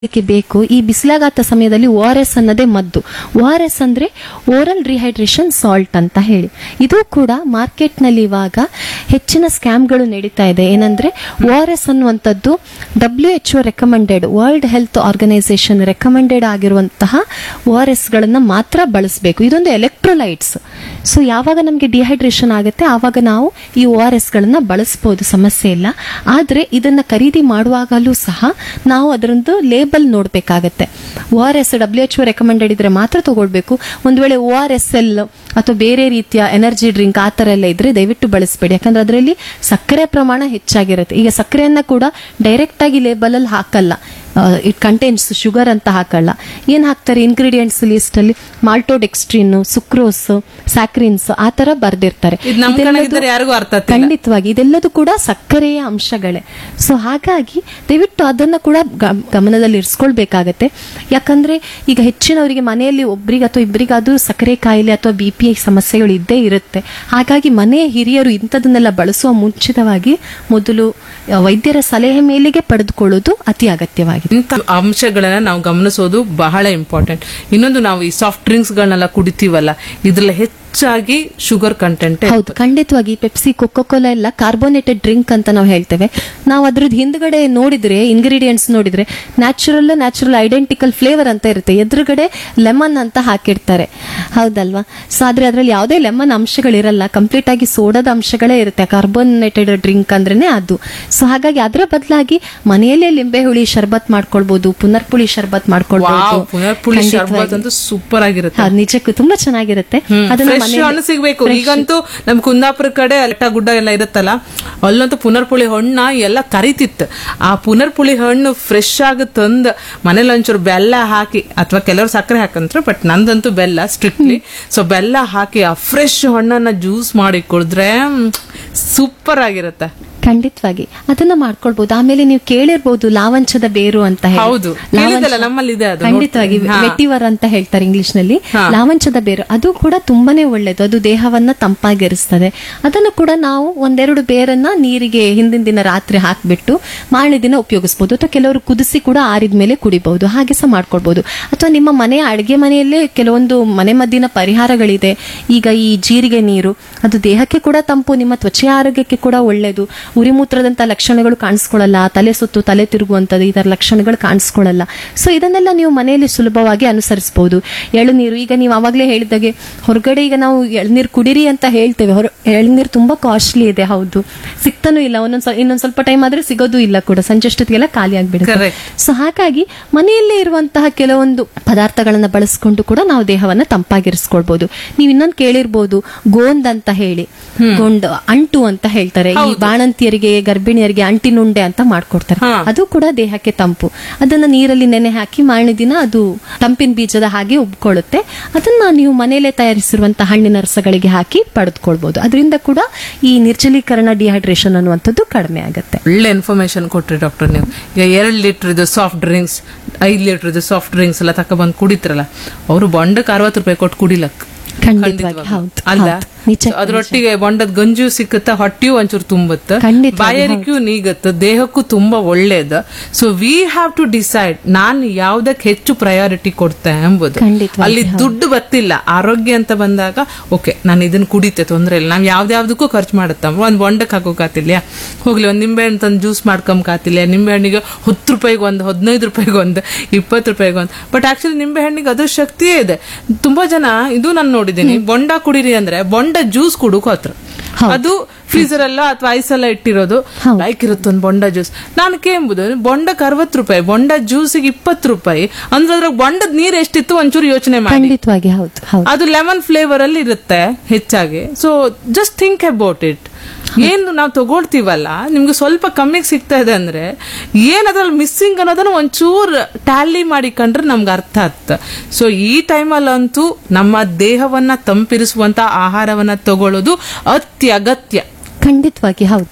ಕ್ಕೆ ಬೇಕು. ಈ ಬಿಸಿಲಾಗಾತ ಸಮಯದಲ್ಲಿ ORS ಅನ್ನೋದೇ ಮದ್ದು. ORS ಅಂದ್ರೆ ಓರಲ್ ರಿಹೈಡ್ರೇಷನ್ ಸಾಲ್ಟ್ ಅಂತ ಹೇಳಿ. ಇದು ಕೂಡ ಮಾರ್ಕೆಟ್ ನಲ್ಲಿ ಇವಾಗ ಹೆಚ್ಚಿನ ಸ್ಕ್ಯಾಮ್ಗಳು ನಡೀತಾ ಇದೆ. ಏನಂದ್ರೆ ORS ಅನ್ನುವಂಥದ್ದು WHO recommended, world health organisation recommended ಆಗಿರುವಂತಹ ORS ಗಳನ್ನ ಮಾತ್ರ ಬಳಸಬೇಕು. ಇದೊಂದು ಎಲೆಕ್ಟ್ರೋಲೈಟ್ಸ್. ಸೊ ಯಾವಾಗ ನಮಗೆ ಡಿಹೈಡ್ರೇಷನ್ ಆಗುತ್ತೆ ಆವಾಗ ನಾವು ಈ ORS ಗಳನ್ನ ಬಳಸಬಹುದು, ಸಮಸ್ಯೆ ಇಲ್ಲ. ಆದ್ರೆ ಇದನ್ನ ಖರೀದಿ ಮಾಡುವಾಗಲೂ ಸಹ ನಾವು ಅದರೊಂದು ಲೇಬಲ್ ನೋಡ್ಬೇಕಾಗತ್ತೆ. ORS WHO ರೆಕಮೆಂಡೆಡ್ ಇದ್ರೆ ಮಾತ್ರ ತಗೊಳ್ಬೇಕು. ಒಂದ್ ವೇಳೆ ORSL ಅಥವಾ ಬೇರೆ ರೀತಿಯ ಎನರ್ಜಿ ಡ್ರಿಂಕ್ ಆ ತರ ಎಲ್ಲ ಇದ್ರೆ ದಯವಿಟ್ಟು ಬಳಸಬೇಡಿ. ಯಾಕಂದ್ರೆ ಅದರಲ್ಲಿ ಸಕ್ಕರೆ ಪ್ರಮಾಣ ಹೆಚ್ಚಾಗಿರುತ್ತೆ. ಈಗ ಸಕ್ಕರೆಯನ್ನ ಕೂಡ ಡೈರೆಕ್ಟ್ ಆಗಿ ಲೇಬಲ್ ಅಲ್ಲಿ ಹಾಕಲ್ಲ, ಇಟ್ ಕಂಟೈನ್ಸ್ ಶುಗರ್ ಅಂತ ಹಾಕಲ್ಲ. ಏನ್ ಹಾಕ್ತಾರೆ ಇಂಗ್ರೀಡಿಯೆಂಟ್ಸ್ ಲಿಸ್ಟ್ ಅಲ್ಲಿ? ಮಾಲ್ಟೋಡೆಕ್ಸ್ಟ್ರಿನ್, ಸುಕ್ರೋಸ್, ಸ್ಯಾಕ್ರಿನ್ಸ್ ಆ ತರ ಬರ್ದಿರ್ತಾರೆ. ಖಂಡಿತವಾಗಿ ಇದೆಲ್ಲದೂ ಕೂಡ ಸಕ್ಕರೆಯ ಅಂಶಗಳೇ. ಸೊ ಹಾಗಾಗಿ ದಯವಿಟ್ಟು ಅದನ್ನ ಕೂಡ ಗಮನದಲ್ಲಿ ಇರಿಸ್ಕೊಳ್ಬೇಕಾಗತ್ತೆ. ಯಾಕಂದ್ರೆ ಈಗ ಹೆಚ್ಚಿನವರಿಗೆ ಮನೆಯಲ್ಲಿ ಒಬ್ರಿಗೆ ಅಥವಾ ಇಬ್ಬರಿಗಾದ್ರೂ ಸಕ್ಕರೆ ಕಾಯಿಲೆ ಅಥವಾ BP ಸಮಸ್ಯೆಗಳು ಇದ್ದೇ ಇರುತ್ತೆ. ಹಾಗಾಗಿ ಮನೆಯ ಹಿರಿಯರು ಇಂಥದನ್ನೆಲ್ಲ ಬಳಸುವ ಮುಂಚಿತವಾಗಿ ಮೊದಲು ವೈದ್ಯರ ಸಲಹೆ ಮೇಲೆಗೆ ಪಡೆದುಕೊಳ್ಳೋದು ಅತಿ ಅಗತ್ಯವಾಗಿದೆ. ಇಂಥ ಅಂಶಗಳನ್ನ ನಾವು ಗಮನಿಸೋದು ಬಹಳ ಇಂಪಾರ್ಟೆಂಟ್. ಇನ್ನೊಂದು, ನಾವು ಈ ಸಾಫ್ಟ್ ಡ್ರಿಂಕ್ಸ್ ಗಳನ್ನೆಲ್ಲ ಕುಡಿತೀವಲ್ಲ, ಇದ್ರಲ್ಲಿ ಹೆಚ್ಚಾಗಿ ಶುಗರ್ ಕಂಟೆಂಟ್. ಹೌದು, ಖಂಡಿತವಾಗಿ ಪೆಪ್ಸಿ, ಕೊಕೊಕೋಲಾ ಎಲ್ಲ ಕಾರ್ಬೋನೇಟೆಡ್ ಡ್ರಿಂಕ್ ಅಂತ ನಾವು ಹೇಳ್ತೇವೆ. ನಾವು ಅದ್ರದ್ದು ಹಿಂದ್ಗಡೆ ನೋಡಿದ್ರೆ, ಇಂಗ್ರೀಡಿಯೆಂಟ್ಸ್ ನೋಡಿದ್ರೆ ನ್ಯಾಚುರಲ್ ಐಡೆಂಟಿಕಲ್ ಫ್ಲೇವರ್ ಅಂತ ಇರುತ್ತೆ, ಎದುರುಗಡೆ ಲೆಮನ್ ಅಂತ ಹಾಕಿರ್ತಾರೆ, ಹೌದಲ್ವಾ? ಸೊ ಆದ್ರೆ ಅದ್ರಲ್ಲಿ ಯಾವುದೇ ಲೆಮನ್ ಅಂಶಗಳಿರಲ್ಲ, ಕಂಪ್ಲೀಟ್ ಆಗಿ ಸೋಡಾದ ಅಂಶಗಳೇ ಇರುತ್ತೆ. ಕಾರ್ಬೋನೇಟೆಡ್ ಡ್ರಿಂಕ್ ಅಂದ್ರೇನೆ ಅದು. ಸೊ ಹಾಗಾಗಿ ಅದರ ಬದಲಾಗಿ ಮನೆಯಲ್ಲೇ ಲಿಂಬೆ ಹುಳಿ ಶರ್ಬತ್ ಮಾಡ್ಕೊಳ್ಬಹುದು, ಪುನರ್ಪುಳಿ ಶರ್ಬತ್ ಮಾಡ್ಕೊಳ್ಬಹುದು. ಪುನರ್ಪುಳಿ ಶರ್ಬತ್ ಅಂತೂ ಸೂಪರ್ ಆಗಿರುತ್ತೆ, ನಿಜಕ್ಕೂ ತುಂಬಾ ಚೆನ್ನಾಗಿರುತ್ತೆ. ಅದನ್ನ ಹಣ್ಣು ಸಿಗ್ಬೇಕು. ಈಗಂತೂ ನಮ್ ಕುಂದಾಪುರ ಕಡೆ ಅಲ್ಟ ಗುಡ್ಡ ಎಲ್ಲ ಇರುತ್ತಲ್ಲ, ಅಲ್ಲಂತೂ ಪುನರ್ಪುಳಿ ಹಣ್ಣ ಎಲ್ಲ ಕರಿತಿತ್ತು. ಆ ಪುನರ್ಪುಳಿ ಹಣ್ಣು ಫ್ರೆಶ್ ಆಗಿ ತಂದ್ ಮನೇಲಿ ಒಂಚೂರು ಬೆಲ್ಲ ಹಾಕಿ, ಅಥವಾ ಕೆಲವರು ಸಕ್ಕರೆ ಹಾಕಂತಾರೆ, ಬಟ್ ನಂದಂತೂ ಬೆಲ್ಲ ಸ್ಟ್ರಿಕ್ಟ್ಲಿ. ಸೊ ಬೆಲ್ಲ ಹಾಕಿ ಆ ಫ್ರೆಶ್ ಹಣ್ಣನ್ನ ಜ್ಯೂಸ್ ಮಾಡಿ ಕುಡಿದ್ರೆ ಸೂಪರ್ ಆಗಿರುತ್ತೆ. ಖಂಡಿತವಾಗಿ ಅದನ್ನ ಮಾಡ್ಕೊಳ್ಬಹುದು. ಆಮೇಲೆ ನೀವು ಕೇಳಿರ್ಬಹುದು ಲಾವಂಚದ ಬೇರು ಅಂತ ಹೇಳಿ. ಹೌದು, ನಮ್ಮಲ್ಲಿ ಇದೆ ಅದು. ಖಂಡಿತವಾಗಿ ವೆಟಿವರ್ ಅಂತ ಹೇಳ್ತಾರೆ ಇಂಗ್ಲಿಷ್ ನಲ್ಲಿ. ಲಾವಂಚದ ಬೇರು ಅದು ಕೂಡ ತುಂಬಾನೇ ಒಳ್ಳೇದು, ಅದು ದೇಹವನ್ನ ತಂಪಾಗಿರಿಸ್ತದೆ. ಅದನ್ನು ಕೂಡ ನಾವು ಒಂದೆರಡು ಬೇರನ್ನ ನೀರಿಗೆ ಹಿಂದಿನ ದಿನ ರಾತ್ರಿ ಹಾಕ್ಬಿಟ್ಟು ಮಾರನೇ ದಿನ ಉಪಯೋಗಿಸಬಹುದು. ಅಥವಾ ಕೆಲವರು ಕುದಿಸಿ ಕೂಡ ಆರಿದ ಮೇಲೆ ಕುಡಿಬಹುದು, ಹಾಗೆ ಸಹ ಮಾಡ್ಕೊಳ್ಬಹುದು. ಅಥವಾ ನಿಮ್ಮ ಮನೆಯ ಅಡಿಗೆ ಮನೆಯಲ್ಲೇ ಕೆಲವೊಂದು ಮನೆ ಮದ್ದಿನ ಪರಿಹಾರಗಳಿದೆ. ಈಗ ಈ ಜೀರಿಗೆ ನೀರು, ಅದು ದೇಹಕ್ಕೆ ಕೂಡ ತಂಪು, ನಿಮ್ಮ ತ್ವಚೆಯ ಆರೋಗ್ಯಕ್ಕೆ ಕೂಡ ಒಳ್ಳೇದು. ಉರಿಮೂತ್ರದಂತ ಲಕ್ಷಣಗಳು ಕಾಣಿಸ್ಕೊಳ್ಳಲ್ಲ, ತಲೆ ಸುತ್ತು, ತಲೆ ತಿರುಗುವಂತದ್ದು, ಇದರ ಲಕ್ಷಣಗಳು ಕಾಣಿಸ್ಕೊಳ್ಳಲ್ಲ. ಸೊ ಇದನ್ನೆಲ್ಲ ನೀವು ಮನೆಯಲ್ಲಿ ಸುಲಭವಾಗಿ ಅನುಸರಿಸಬಹುದು. ಎಳನೀರು, ಈಗ ನೀವು ಅವಾಗಲೇ ಹೇಳಿದಾಗೆ ಹೊರಗಡೆ ಈಗ ನಾವು ಎಳನೀರು ಕುಡಿರಿ ಅಂತ ಹೇಳ್ತೇವೆ. ಎಳನೀರು ತುಂಬಾ ಕಾಸ್ಟ್ಲಿ ಇದೆ, ಹೌದು, ಸಿಗ್ತಾನೂ ಇಲ್ಲ. ಇನ್ನೊಂದ್ ಸ್ವಲ್ಪ ಟೈಮ್ ಆದ್ರೆ ಸಿಗೋದು ಇಲ್ಲ ಕೂಡ, ಸಂಜೆಷ್ಟೊತ್ತಿಗೆಲ್ಲ ಖಾಲಿ ಆಗ್ಬಿಡುತ್ತೆ. ಸೊ ಹಾಗಾಗಿ ಮನೆಯಲ್ಲೇ ಇರುವಂತಹ ಕೆಲವೊಂದು ಪದಾರ್ಥಗಳನ್ನ ಬಳಸ್ಕೊಂಡು ಕೂಡ ನಾವು ದೇಹವನ್ನ ತಂಪಾಗಿರಿಸ್ಕೊಳ್ಬಹುದು. ನೀವು ಇನ್ನೊಂದು ಕೇಳಿರ್ಬೋದು, ಗೋಂದ್ ಅಂತ ಹೇಳಿ, ಗೋಂದ್ ಅಂಟು ಅಂತ ಹೇಳ್ತಾರೆ. ಈ ಬಾಣಂತಿಯರಿಗೆ, ಗರ್ಭಿಣಿಯರಿಗೆ ಅಂಟಿನುಂಡೆ ಅಂತ ಮಾಡ್ಕೊಡ್ತಾರೆ. ಅದು ಕೂಡ ದೇಹಕ್ಕೆ ತಂಪು. ಅದನ್ನ ನೀರಲ್ಲಿ ನೆನೆ ಹಾಕಿ ಮಾರನೇ ದಿನ ಅದು ತಂಪಿನ ಬೀಜದ ಹಾಗೆ ಉಬ್ಕೊಳ್ಳುತ್ತೆ. ಅದನ್ನ ನೀವು ಮನೆಯಲ್ಲೇ ತಯಾರಿಸಿರುವಂತಹ ಹಣ್ಣಿನ ರಸಗಳಿಗೆ ಹಾಕಿ ಪಡೆದುಕೊಳ್ಬಹುದು. ಅದರಿಂದ ಕೂಡ ಈ ನಿರ್ಜಲೀಕರಣ, ಡಿಹೈಡ್ರೇಷನ್ ಅನ್ನುವಂಥದ್ದು ಕಡಿಮೆ ಆಗುತ್ತೆ. ಒಳ್ಳೆ ಇನ್ಫಾರ್ಮೇಶನ್ ಕೊಟ್ರಿ ಡಾಕ್ಟರ್. ನೀವು ಈಗ 2 ಲೀಟರ್ ಇದು ಸಾಫ್ಟ್ ಡ್ರಿಂಕ್ಸ್, 5 ಲೀಟರ್ ಇದು ಸಾಫ್ಟ್ ಡ್ರಿಂಕ್ಸ್ ಎಲ್ಲ ತಕೊಂಡ್ಬಂದು ಕುಡಿತ್ರಲ್ಲ, ಅವರು ಬೊಂಡಕ್ಕೆ 60 ರೂಪಾಯಿ ಕೊಟ್ಟು ಕುಡಿಲಕ್ ಅಲ್ಲ, ಅದ್ರೊಟ್ಟಿಗೆ ಬೊಂಡದ ಗಂಜು ಸಿಕ್ಕತ್ತ, ಹೊಟ್ಟಿಯೂ ಒಂಚೂರು ತುಂಬುತ್ತ, ಬಾಯಾರಿಕೆಯೂ ನೀಗತ್ತ, ದೇಹಕ್ಕೂ ತುಂಬಾ ಒಳ್ಳೇದು. So we have to decide ನಾನು ಯಾವ್ದಕ್ಕೆ ಹೆಚ್ಚು ಪ್ರಯಾರಿಟಿ ಕೊಡ್ತೆ ಎಂಬುದು. ಅಲ್ಲಿ ದುಡ್ಡು ಬರ್ತಿಲ್ಲ, ಆರೋಗ್ಯ ಅಂತ ಬಂದಾಗ ಓಕೆ ನಾನು ಇದನ್ನ ಕುಡಿತೆ, ತೊಂದ್ರೆ ಇಲ್ಲ. ನಾವ್ ಯಾವ್ದಾವ್ದಕ್ಕೂ ಖರ್ಚು ಮಾಡುತ್ತ, ಒಂದ್ ಬೊಂಡಕ್ಕೆ ಹಾಕೋಕಾತಿಲ್ಲ, ಹೋಗ್ಲಿ ಒಂದ್ ನಿಂಬೆಹಣ್ಣು ತಂದು ಜ್ಯೂಸ್ ಮಾಡ್ಕೊಂಬಕಾತಿಲ್ಲ. ನಿಂಬೆಹಣ್ಣಿಗೆ 10 ರೂಪಾಯಿಗೆ ಒಂದು, 15 ರೂಪಾಯಿಗೆ ಒಂದು, 20 ರೂಪಾಯಿಗೆ ಒಂದು. ಬಟ್ ಆಕ್ಚುಲಿ ನಿಂಬೆಹಣ್ಣಿಗೆ ಅದ್ರ ಶಕ್ತಿಯೇ ಇದೆ. ತುಂಬಾ ಜನ ಇದು ನಾನು ನೋಡಿದೀನಿ, ಬೊಂಡ ಕುಡಿರಿ ಅಂದ್ರೆ ಬೊಂಡ ಜ್ಯೂಸ್ ಕುಡುಕು ಹತ್ರ, ಅದು ಫ್ರೀಸರ್ ಎಲ್ಲ ಅಥವಾ ಐಸ್ ಎಲ್ಲ ಇಟ್ಟಿರೋದು ಲೈಕ್ ಇರುತ್ತೆ ಒಂದು ಬೊಂಡ ಜ್ಯೂಸ್. ನಾನು ಕೇಂಬುದು ಬೊಂಡಕ್ಕೆ 60 ರೂಪಾಯಿ, ಬೊಂಡ ಜ್ಯೂಸಿಗೆ 20 ರೂಪಾಯಿ ಅಂದ್ರೆ ಅದ್ರಾಗ ಬೊಂಡದ ನೀರ್ ಎಷ್ಟಿತ್ತು ಒಂಚೂರು ಯೋಚನೆ ಮಾಡಿ. ಅದು ಲೆಮನ್ ಫ್ಲೇವರ್ ಅಲ್ಲಿ ಇರುತ್ತೆ ಹೆಚ್ಚಾಗಿ. So just think about it. ಏನು ನಾವು ತಗೊಳ್ತೀವಲ್ಲ, ನಿಮ್ಗೆ ಸ್ವಲ್ಪ ಕಮ್ಮಿಗೆ ಸಿಗ್ತಾ ಇದೆ ಅಂದ್ರೆ ಏನ್ ಅದ್ರಲ್ಲಿ ಮಿಸ್ಸಿಂಗ್ ಅನ್ನೋದನ್ನ ಒಂಚೂರು ಟ್ಯಾಲಿ ಮಾಡಿಕೊಂಡ್ರೆ ನಮ್ಗೆ ಅರ್ಥ ಆಗ್ತದೆ. ಸೊ ಈ ಟೈಮಲ್ಲಂತೂ ನಮ್ಮ ದೇಹವನ್ನ ತಂಪಿರಿಸುವಂತ ಆಹಾರವನ್ನ ತಗೊಳ್ಳೋದು ಅತ್ಯಗತ್ಯ. ಖಂಡಿತವಾಗಿ ಹೌದು.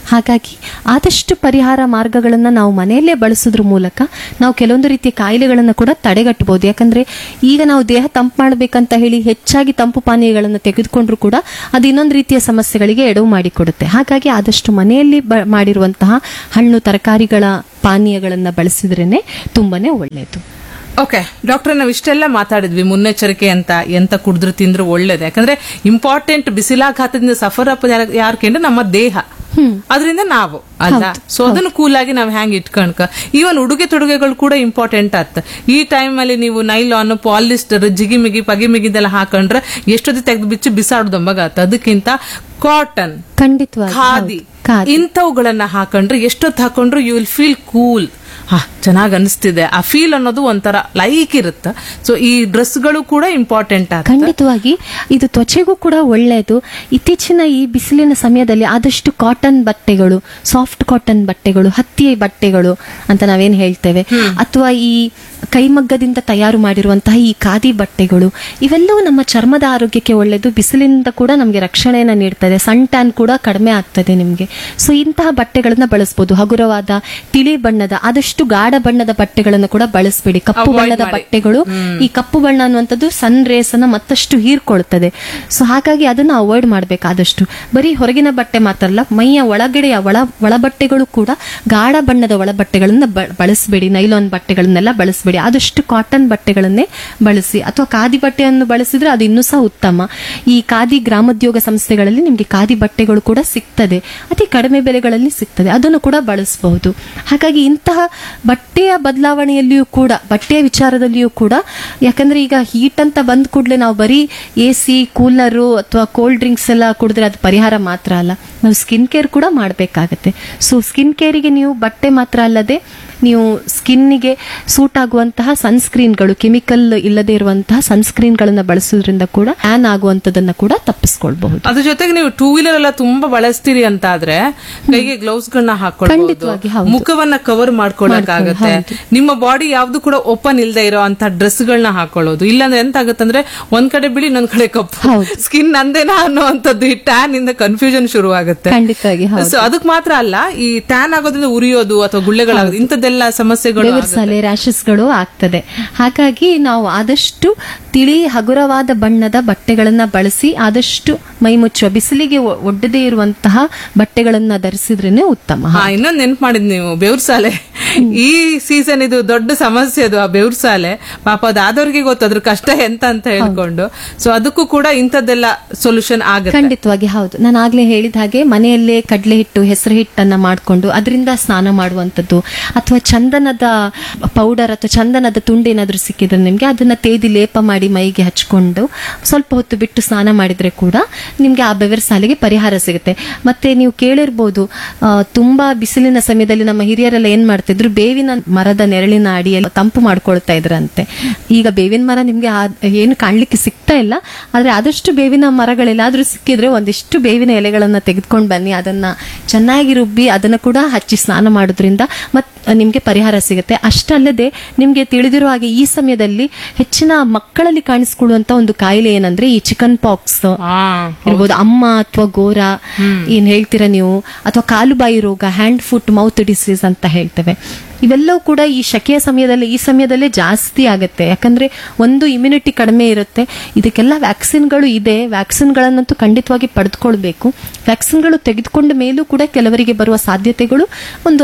ಹಾಗಾಗಿ ಆದಷ್ಟು ಪರಿಹಾರ ಮಾರ್ಗಗಳನ್ನ ನಾವು ಮನೆಯಲ್ಲೇ ಬಳಸೋದ್ರ ಮೂಲಕ ನಾವು ಕೆಲವೊಂದು ರೀತಿಯ ಕಾಯಿಲೆಗಳನ್ನ ಕೂಡ ತಡೆಗಟ್ಟಬಹುದು. ಯಾಕಂದ್ರೆ ಈಗ ನಾವು ದೇಹ ತಂಪು ಮಾಡಬೇಕಂತ ಹೇಳಿ ಹೆಚ್ಚಾಗಿ ತಂಪು ಪಾನೀಯಗಳನ್ನು ತೆಗೆದುಕೊಂಡ್ರು ಕೂಡ ಅದು ಇನ್ನೊಂದು ರೀತಿಯ ಸಮಸ್ಯೆಗಳಿಗೆ ಎಡವು ಮಾಡಿಕೊಡುತ್ತೆ. ಹಾಗಾಗಿ ಆದಷ್ಟು ಮನೆಯಲ್ಲಿ ಮಾಡಿರುವಂತಹ ಹಣ್ಣು ತರಕಾರಿಗಳ ಪಾನೀಯಗಳನ್ನ ಬಳಸಿದ್ರೇನೆ ತುಂಬಾನೇ ಒಳ್ಳೆಯದು. ಓಕೆ ಡಾಕ್ಟರ್, ನಾವು ಇಷ್ಟೆಲ್ಲ ಮಾತಾಡಿದ್ವಿ ಮುನ್ನೆಚ್ಚರಿಕೆ ಅಂತ, ಎಂತ ಕುಡಿದ್ರು ತಿಂದ್ರು ಒಳ್ಳೇದು. ಯಾಕಂದ್ರೆ ಇಂಪಾರ್ಟೆಂಟ್ ಬಿಸಿಲಾಘಾತದಿಂದ ಸಫರ್ ಅಪ್ ಯಾರ್ಕೆಂದ್ರೆ ನಮ್ಮ ದೇಹ, ಅದರಿಂದ ನಾವು ಅಲ್ಲ. ಸೊ ಅದನ್ನು ಕೂಲಾಗಿ ನಾವು ಹ್ಯಾಂಗ್ ಇಟ್ಕಣ್ಕ. ಈವನ್ ಉಡುಗೆ ತೊಡುಗೆಗಳು ಕೂಡ ಇಂಪಾರ್ಟೆಂಟ್ ಆತ. ಈ ಟೈಮ್ ಅಲ್ಲಿ ನೀವು ನೈಲಾನ್, ಪಾಲಿಸ್ಟರ್, ಜಿಗಿಮಿಗಿ ಪಗಿಮಿಗಿದೆಲ್ಲ ಹಾಕೊಂಡ್ರೆ ಎಷ್ಟೊತ್ತಿ ತೆಗೆದು ಬಿಚ್ಚಿ ಬಿಸಾಡುದಂಬಾಗತ್ತ. ಅದಕ್ಕಿಂತ ಕಾಟನ್, ಖಂಡಿತವಾಗಿ ಖಾದಿ ಇಂಥವುಗಳನ್ನ ಹಾಕೊಂಡ್ರೆ ಎಷ್ಟೊತ್ತು ಹಾಕೊಂಡ್ರು ಯು ವಿಲ್ ಫೀಲ್ ಕೂಲ್. ಚೆನ್ನಾಗಿ ಅನಿಸ್ತಿದೆ, ಆ ಫೀಲ್ ಅನ್ನೋದು ಒಂಥರ ಲೈಕ್ ಇರುತ್ತೆ. ಸೊ ಈ ಡ್ರೆಸ್ಗಳು ಕೂಡ ಇಂಪಾರ್ಟೆಂಟ್ ಆಗುತ್ತೆ. ಖಂಡಿತವಾಗಿ ಇದು ತ್ವಚೆಗೂ ಕೂಡ ಒಳ್ಳೆಯದು. ಇತ್ತೀಚಿನ ಈ ಬಿಸಿಲಿನ ಸಮಯದಲ್ಲಿ ಆದಷ್ಟು ಕಾಟನ್ ಬಟ್ಟೆಗಳು, ಸಾಫ್ಟ್ ಕಾಟನ್ ಬಟ್ಟೆಗಳು, ಹತ್ತಿ ಬಟ್ಟೆಗಳು ಅಂತ ನಾವೇನ್ ಹೇಳ್ತೇವೆ, ಅಥವಾ ಈ ಕೈಮಗ್ಗದಿಂದ ತಯಾರು ಮಾಡಿರುವಂತಹ ಈ ಖಾದಿ ಬಟ್ಟೆಗಳು, ಇವೆಲ್ಲವೂ ನಮ್ಮ ಚರ್ಮದ ಆರೋಗ್ಯಕ್ಕೆ ಒಳ್ಳೆಯದು. ಬಿಸಿಲಿನಿಂದ ಕೂಡ ನಮಗೆ ರಕ್ಷಣೆಯನ್ನು ನೀಡ್ತದೆ. ಸನ್ ಟ್ಯಾನ್ ಕೂಡ ಕಡಿಮೆ ಆಗ್ತದೆ ನಿಮಗೆ. ಸೊ ಇಂತಹ ಬಟ್ಟೆಗಳನ್ನ ಬಳಸಬಹುದು. ಹಗುರವಾದ ತಿಳಿ ಬಣ್ಣದ, ಆದಷ್ಟು ಗಾಢ ಬಣ್ಣದ ಬಟ್ಟೆಗಳನ್ನು ಕೂಡ ಬಳಸಬೇಡಿ. ಕಪ್ಪು ಬಣ್ಣದ ಬಟ್ಟೆಗಳು, ಈ ಕಪ್ಪು ಬಣ್ಣ ಅನ್ನುವಂಥದ್ದು ಸನ್ ರೇಸ್ ಅನ್ನ ಮತ್ತಷ್ಟು ಹೀರ್ಕೊಳ್ತದೆ. ಸೊ ಹಾಗಾಗಿ ಅದನ್ನ ಅವಾಯ್ಡ್ ಮಾಡಬೇಕಾದಷ್ಟು. ಬರೀ ಹೊರಗಿನ ಬಟ್ಟೆ ಮಾತ್ರ ಅಲ್ಲ, ಮೈಯ ಒಳಗಡೆಯ ಒಳ ಬಟ್ಟೆಗಳು ಕೂಡ ಗಾಢ ಬಣ್ಣದ ಒಳ ಬಟ್ಟೆಗಳನ್ನ ಬಳಸಬೇಡಿ. ನೈಲಾನ್ ಬಟ್ಟೆಗಳನ್ನೆಲ್ಲ ಬಳಸಬೇಡಿ. ಆದಷ್ಟು ಕಾಟನ್ ಬಟ್ಟೆಗಳನ್ನೇ ಬಳಸಿ. ಅಥವಾ ಖಾದಿ ಬಟ್ಟೆಯನ್ನು ಬಳಸಿದ್ರೆ ಅದು ಇನ್ನೂ ಸಹ ಉತ್ತಮ. ಈ ಖಾದಿ ಗ್ರಾಮೋದ್ಯೋಗ ಸಂಸ್ಥೆಗಳಲ್ಲಿ ನಿಮಗೆ ಖಾದಿ ಬಟ್ಟೆಗಳು ಕೂಡ ಸಿಗ್ತದೆ, ಅತಿ ಕಡಿಮೆ ಬೆಲೆಗಳಲ್ಲಿ ಸಿಗ್ತದೆ, ಅದನ್ನು ಕೂಡ ಬಳಸಬಹುದು. ಹಾಗಾಗಿ ಇಂತಹ ಬಟ್ಟೆಯ ಬದಲಾವಣೆಯಲ್ಲಿಯೂ ಕೂಡ, ಬಟ್ಟೆಯ ವಿಚಾರದಲ್ಲಿಯೂ ಕೂಡ, ಯಾಕಂದ್ರೆ ಈಗ ಹೀಟ್ ಅಂತ ಬಂದ ಕೂಡಲೇ ನಾವು ಬರೀ AC, ಕೂಲರು ಅಥವಾ ಕೋಲ್ಡ್ ಡ್ರಿಂಕ್ಸ್ ಎಲ್ಲ ಕುಡಿದ್ರೆ ಅದು ಪರಿಹಾರ ಮಾತ್ರ ಅಲ್ಲ, ನಾವು ಸ್ಕಿನ್ ಕೇರ್ ಕೂಡ ಮಾಡಬೇಕಾಗತ್ತೆ. ಸೊ ಸ್ಕಿನ್ ಕೇರಿಗೆ ನೀವು ಬಟ್ಟೆ ಮಾತ್ರ ಅಲ್ಲದೆ ನೀವು ಸ್ಕಿನ್ನಿಗೆ ಸೂಟ್ ಆಗುವಂತಹ ಸನ್ಸ್ಕ್ರೀನ್ಗಳು, ಕೆಮಿಕಲ್ ಇಲ್ಲದೆ ಇರುವಂತಹ ಸನ್ಸ್ಕ್ರೀನ್ಗಳನ್ನ ಬಳಸೋದ್ರಿಂದ ಕೂಡ ಟ್ಯಾನ್ ಆಗುವಂತದನ್ನ ಕೂಡ ತಪ್ಪಿಸ್ಕೊಳ್ಬಹುದು. ಅದ್ರ ಜೊತೆಗೆ ನೀವು ಟೂ ವೀಲರ್ ಎಲ್ಲ ತುಂಬಾ ಬಳಸ್ತೀರಿ ಅಂತ ಆದ್ರೆ ಕೈಗೆ ಗ್ಲೌಸ್ ಗಳನ್ನ ಹಾಕೊಳ್ಳಬಹುದು, ಮುಖವನ್ನ ಕವರ್ ಮಾಡ್ಕೊಳ್ಳಕ್ಕಾಗತ್ತೆ. ನಿಮ್ಮ ಬಾಡಿ ಯಾವ್ದು ಕೂಡ ಓಪನ್ ಇಲ್ಲದೆ ಇರೋ ಅಂತ ಡ್ರೆಸ್ ಗಳನ್ನ ಹಾಕೊಳ್ಳೋದು. ಇಲ್ಲಾಂದ್ರೆ ಎಂತ ಆಗುತ್ತಂದ್ರೆ ಒಂದ್ ಕಡೆ ಬಿಳಿ ಇನ್ನೊಂದ್ ಕಡೆ ಕಪ್ಪು, ಸ್ಕಿನ್ ನಂದೇನಾ ಅನ್ನೋಂಥದ್ದು ಈ ಟ್ಯಾನ್ ಇಂದ ಕನ್ಫ್ಯೂಷನ್ ಶುರು ಆಗುತ್ತೆ. ಸೊ ಅದಕ್ ಮಾತ್ರ ಅಲ್ಲ, ಈ ಟ್ಯಾನ್ ಆಗೋದ್ರಿಂದ ಉರಿಯೋದು ಅಥವಾ ಗುಳ್ಳೆಗಳಾಗೋದು ಇಂಥದ್ದೆಲ್ಲ ಸಮಸ್ಯೆಗಳು, ರ್ಯಾಶಸ್ಗಳು ಆಗ್ತದೆ. ಹಾಗಾಗಿ ನಾವು ಆದಷ್ಟು ತಿಳಿ ಹಗುರವಾದ ಬಣ್ಣದ ಬಟ್ಟೆಗಳನ್ನ ಬಳಸಿ ಆದಷ್ಟು ಮೈ ಮುಚ್ಚುವ, ಬಿಸಿಲಿಗೆ ಒಡ್ಡದೇ ಇರುವಂತಹ ಬಟ್ಟೆಗಳನ್ನ ಧರಿಸಿದ್ರೇನೆ ಉತ್ತಮ. ಇನ್ನೊಂದು ನೆನ್ಪು ಮಾಡಿದ್ ನೀವು ಬೆವ್ರ ಸಾಲೆ. ಈ ಸೀಸನ್ ಇದು ದೊಡ್ಡ ಸಮಸ್ಯೆ ಅದು, ಆ ಬೆವ್ರ ಸಾಲೆ. ಪಾಪ ಅದಾದವ್ರಿಗೆ ಗೊತ್ತು ಅದ್ರ ಕಷ್ಟ ಎಂತ ಅಂತ ಹೇಳ್ಕೊಂಡು. ಸೊ ಅದಕ್ಕೂ ಕೂಡ ಇಂಥದ್ದೆಲ್ಲ ಸೊಲ್ಯೂಷನ್ ಆಗುತ್ತೆ. ಖಂಡಿತವಾಗಿ ಹೌದು. ನಾನು ಆಗ್ಲೇ ಹೇಳಿದ ಹಾಗೆ ಮನೆಯಲ್ಲೇ ಕಡಲೆ ಹಿಟ್ಟು, ಹೆಸರು ಹಿಟ್ಟನ್ನ ಮಾಡ್ಕೊಂಡು ಅದರಿಂದ ಸ್ನಾನ ಮಾಡುವಂಥದ್ದು, ಅಥವಾ ಚಂದನದ ಪೌಡರ್ ಅಥವಾ ಚಂದನದ ತುಂಡೇನಾದ್ರೂ ಸಿಕ್ಕಿದ್ರೆ ನಿಮ್ಗೆ ಅದನ್ನ ತೇದಿ ಲೇಪ ಮಾಡಿ ಮೈಗೆ ಹಚ್ಕೊಂಡು ಸ್ವಲ್ಪ ಹೊತ್ತು ಬಿಟ್ಟು ಸ್ನಾನ ಮಾಡಿದ್ರೆ ಕೂಡ ನಿಮ್ಗೆ ಆ ಬೆವರ ಸಾಲಿಗೆ ಪರಿಹಾರ ಸಿಗುತ್ತೆ. ಮತ್ತೆ ನೀವು ಕೇಳಿರ್ಬೋದು, ತುಂಬಾ ಬಿಸಿಲಿನ ಸಮಯದಲ್ಲಿ ನಮ್ಮ ಹಿರಿಯರೆಲ್ಲ ಏನ್ ಮಾಡ್ತಿದ್ರು, ಬೇವಿನ ಮರದ ನೆರಳಿನ ಅಡಿಯಲ್ಲಿ ತಂಪು ಮಾಡ್ಕೊಳ್ತಾ ಇದ್ರಂತೆ. ಈಗ ಬೇವಿನ ಮರ ನಿಮ್ಗೆ ಏನು ಕಾಣ್ಲಿಕ್ಕೆ ಸಿಗ್ತಾ ಇಲ್ಲ, ಆದ್ರೆ ಆದಷ್ಟು ಬೇವಿನ ಮರಗಳೆಲ್ಲಾದ್ರೂ ಸಿಕ್ಕಿದ್ರೆ ಒಂದಿಷ್ಟು ಬೇವಿನ ಎಲೆಗಳನ್ನ ತೆಗೆದುಕೊಂಡು ಬನ್ನಿ, ಅದನ್ನ ಚೆನ್ನಾಗಿ ರುಬ್ಬಿ ಅದನ್ನ ಕೂಡ ಹಚ್ಚಿ ಸ್ನಾನ ಮಾಡೋದ್ರಿಂದ ನಿಮ್ಗೆ ಪರಿಹಾರ ಸಿಗುತ್ತೆ. ಅಷ್ಟಲ್ಲದೆ ನಿಮ್ಗೆ ತಿಳಿದಿರೋ ಹಾಗೆ ಈ ಸಮಯದಲ್ಲಿ ಹೆಚ್ಚಿನ ಮಕ್ಕಳಲ್ಲಿ ಕಾಣಿಸ್ಕೊಳ್ಳುವಂತ ಒಂದು ಕಾಯಿಲೆ ಏನಂದ್ರೆ ಈ ಚಿಕನ್ ಪಾಕ್ಸ್ ಇರ್ಬೋದು, ಅಮ್ಮ ಅಥವಾ ಗೋರ ಏನ್ ಹೇಳ್ತೀರಾ ನೀವು, ಅಥವಾ ಕಾಲುಬಾಯಿ ರೋಗ, ಹ್ಯಾಂಡ್ ಫುಟ್ ಮೌತ್ ಡಿಸೀಸ್ ಅಂತ ಹೇಳ್ತೇವೆ. ಇವೆಲ್ಲವೂ ಕೂಡ ಈ ಶಕೆಯ ಸಮಯದಲ್ಲಿ, ಈ ಸಮಯದಲ್ಲೇ ಜಾಸ್ತಿ ಆಗುತ್ತೆ. ಯಾಕಂದ್ರೆ ಒಂದು ಇಮ್ಯುನಿಟಿ ಕಡಿಮೆ ಇರುತ್ತೆ. ಇದಕ್ಕೆಲ್ಲ ವ್ಯಾಕ್ಸಿನ್ಗಳು ಇದೆ, ವ್ಯಾಕ್ಸಿನ್ಗಳನ್ನಂತೂ ಖಂಡಿತವಾಗಿ ಪಡೆದುಕೊಳ್ಬೇಕು. ವ್ಯಾಕ್ಸಿನ್ಗಳು ತೆಗೆದುಕೊಂಡ ಮೇಲೂ ಕೂಡ ಕೆಲವರಿಗೆ ಬರುವ ಸಾಧ್ಯತೆಗಳು ಒಂದು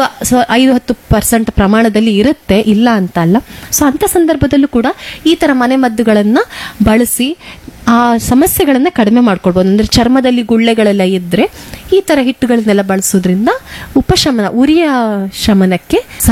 5-10% ಪ್ರಮಾಣದಲ್ಲಿ ಇರುತ್ತೆ, ಇಲ್ಲ ಅಂತ ಅಲ್ಲ. ಸೊ ಅಂತ ಸಂದರ್ಭದಲ್ಲೂ ಕೂಡ ಈ ತರ ಮನೆಮದ್ದುಗಳನ್ನ ಬಳಸಿ ಆ ಸಮಸ್ಯೆಗಳನ್ನ ಕಡಿಮೆ ಮಾಡ್ಕೊಳ್ಬಹುದು. ಅಂದ್ರೆ ಚರ್ಮದಲ್ಲಿ ಗುಳ್ಳೆಗಳೆಲ್ಲ ಇದ್ರೆ ಈ ತರ ಹಿಟ್ಟುಗಳನ್ನೆಲ್ಲ ಬಳಸೋದ್ರಿಂದ ಉಪಶಮನ, ಉರಿಯ ಶಮನಕ್ಕೆ